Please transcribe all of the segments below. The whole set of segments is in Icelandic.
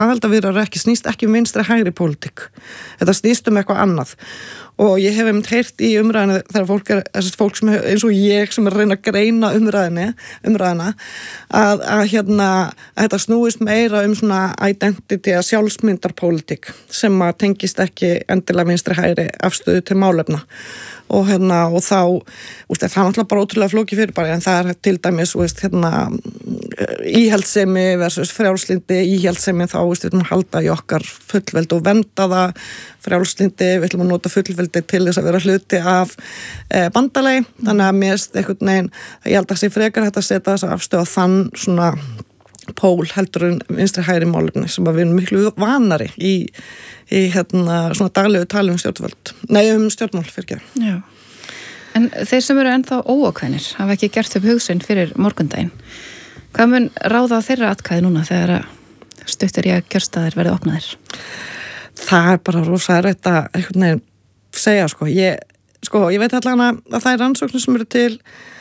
aðildarviðræður ekki snýst ekki vinstri hægri pólitík. Þetta snýst eitthvað annað. Og ég hef heyrt í umræðinu þegar fólk sem eins og ég sem reyna að greina umræðina að þetta snúist meira svona identity að sjálfsmyndar pólitík sem að tengist ekki endilega vinstri hægri afstöðu til málefna. Og þá, það er náttúrulega bara ótrúlega flókið fyrirbæri, en það til dæmis, íhaldssemi versus frjálslyndi, íhaldssemi þá, við ætlum að halda í okkar fullveldi og vernda það, frjálslyndi, við ætlum að nota fullveldi til þess að vera hluti af bandalagi, þannig að mér einhvern veginn, ég held að sé frekar hægt að setja þess að afstöða þann svona pól heldur en vinstri hægri málefni sem að við erum miklu vanari í svona daglegu tali stjórnmál fyrir ekki. Já. En þeir sem eru ennþá óákveðnir hafa ekki gert upp hug sinn fyrir morgundaginn. Hvað mun ráða þeirra atkvæði núna þegar stuttir í að kjörstaðir verði opnaðir? Það er bara rosa erfitt að einhvern veginn segja, ég veit allan að það er rannsóknir sem eru til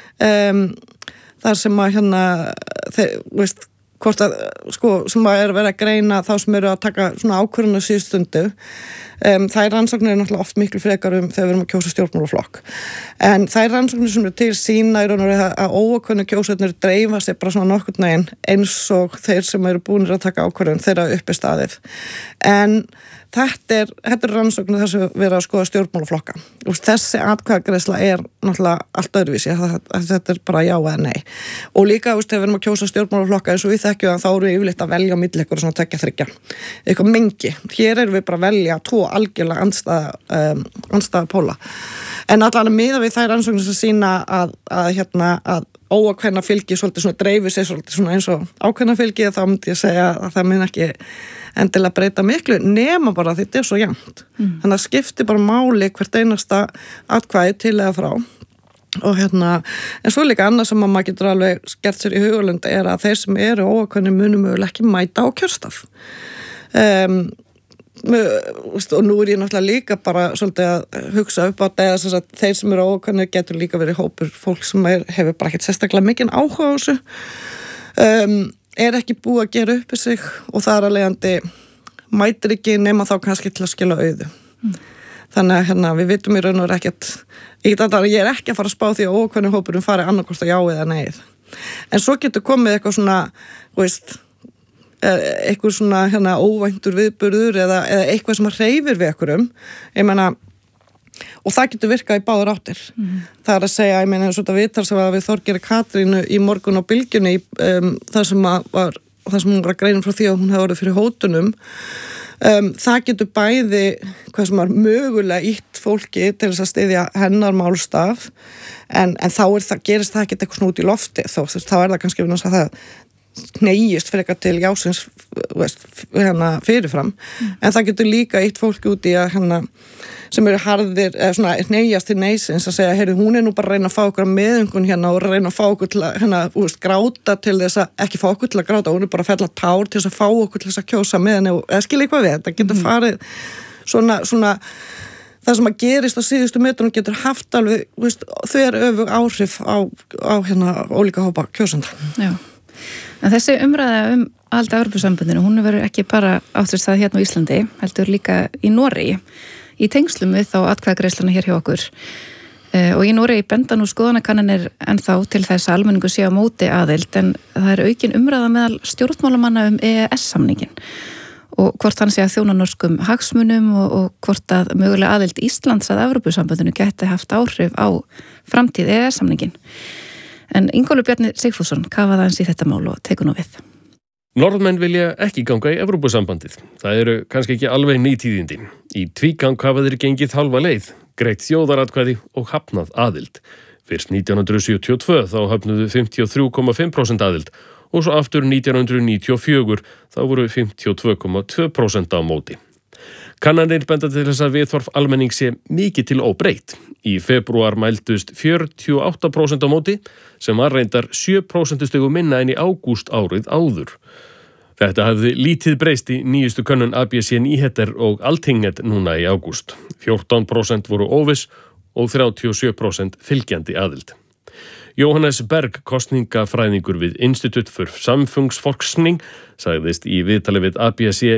þar sem að hvort að, sem að er verið að greina þá sem eru að taka svona ákvörðun á síðustundu. Það er rannsóknir náttúrulega oft miklu frekar þegar við erum að kjósa stjórnmálaflokk. En það er rannsóknir sem eru til sína í raun og veru að óákveðnu kjósendur dreifa sig bara svona nokkurn veginn eins og þeir sem eru búnir að taka ákvörðun þeirra uppi staðið. En þetta er rannsóknir þess að vera að skoða stjórnmálaflokka. Þessi atkvæðagreiðsla er náttúrulega allt öðruvísi, þetta er bara já eða nei. Og líka, þegar við erum að kjósa stjórnmálaflokka eins og við þekkjum þá erum við yfirleitt að velja á milli eitthvað svona 2-3. Eitthvað mengi. Hér erum við bara að velja 2 algjörlega andstæða póla. En allavega miðað við þær rannsóknir sem sýna að óákveðna fylgi svolítið svona dreifir sig svolítið svona eins og ákveðna fylgi, þá myndi ég segja að það mun ekki endilega breyta miklu nema bara þetta er svo jafnt. Þannig að skipti bara máli hvert einasta atkvæði til eða frá. Og en svo líka annað sem að maður getur alveg gert sér í hugulund er að þeir sem eru óákveðnir munu mögulega ekki mæta á kjörstað. Og nú er ég náttúrulega líka bara svolítið að hugsa upp á þetta að þeir sem eru óákveðnir getur líka verið hópur fólk sem hefur bara ekkert sérstaklega mikinn áhuga á þessu, er ekki búið að gera upp í sig og það er að leiðandi mætir ekki nema þá kannski til að skila auðu. Þannig að við vitum í raun og ekkert, ég er ekki að fara að spá því að óákveðnir hópurum fari annarkvort að já eða neið. En svo getur komið eitthvað svona, eitthvað svona óvæntur viðburður eða eitthvað sem að hreyfir við einhverjum, ég meina, og það getur virkað í báðar áttir. Það er að segja, ég meina, svona viðtal sem við Þorgeiri Katrínu í morgun á Bylgjunni, þar sem hún var að greina frá því að hún hefði orðið fyrir hótunum, það getur bæði hvað sem var mögulega ítt fólki til þess að styðja hennar málstaf, en þá gerist það ekkert eitthvað snút í lofti, þá er það kannski að það neyjist frekar til jásins fyrirfram, en það getur líka eitt fólki út í að sem eru harðir, neyjast til neysins að segja, heyrðu, hún er nú bara að reyna að fá okkur meðöngun og reyna að fá okkur til að gráta til þess að ekki fá okkur til að gráta, hún er bara að fella tár til þess að fá okkur til þess að kjósa með henni eða skilja eitthvað við, þetta getur farið svona það sem að gerist á síðustu metrunum getur haft alveg, þver öfug áhrif á ólíka hópa kjósenda. Já. En þessi umræða allt Evrópusambandinu, hún verður ekki bara áttist það hérna á Íslandi, heldur líka í Noregi, í tengslum við þá atkvæðagreiðsluna hér hjá okkur. Og í Noregi benda nú skoðanakannanir ennþá til þess að almenningur sé á móti aðild, en það er aukin umræða meðal stjórnmálamanna EES-samningin. Og hvort hann sé að þjóna norskum hagsmunum og hvort að mögulega aðild Íslands að Evrópusambandinu geti haft áhrif á framtíð EES-samningin. En Ingólfur Bjarni Sigfússon kafaði hans í þetta mál og tekur nú við. Norðmenn vilja ekki ganga í Evrópusambandið. Það eru kannski ekki alveg nýtíðindi. Í tvígang hafa þeir gengið halva leið, greitt þjóðaratkvæði og hafnað aðild. Fyrst 1972 þá hafnuðu 53,5% aðild og svo aftur 1994 þá voru 52,2% á móti. Kannanir benda til þess að viðhorf almenning sé mikið til óbreytt. Í febrúar mældust 48% á móti sem var reyndar 7% stigum minna en í ágúst árið áður. Þetta hafði lítið breyst í nýjustu könnun ABC Nyheter og Altinget núna í ágúst. 14% voru óviss og 37% fylgjandi aðild. Jóhannes Berg, kosningafræðingur við Institut for Samfundsforskning, sagðist í viðtali við ABC